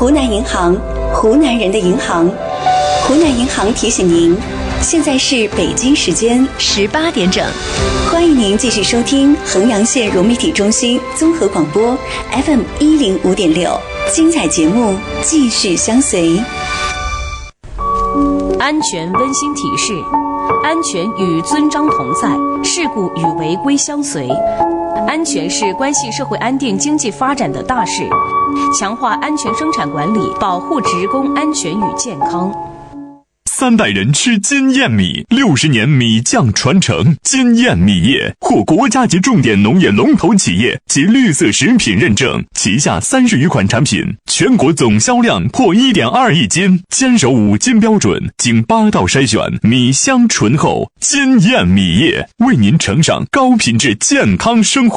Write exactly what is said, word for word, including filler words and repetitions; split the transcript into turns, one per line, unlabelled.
湖南银行，湖南人的银行。湖南银行提醒您，现在是北京时间十八点整，欢迎您继续收听衡阳县融媒体中心综合广播 F M 一零五点六，精彩节目继续相随。
安全温馨提示：安全与遵章同在，事故与违规相随。安全是关系社会安定、经济发展的大事，强化安全生产管理，保护职工安全与健康。
三代人吃金燕米，六十年米酱传承。金燕米业获国家级重点农业龙头企业及绿色食品认证，旗下三十余款产品，全国总销量破 一点二亿斤，坚守五金标准，经八道筛选，米香醇厚。金燕米业为您呈上高品质健康生活。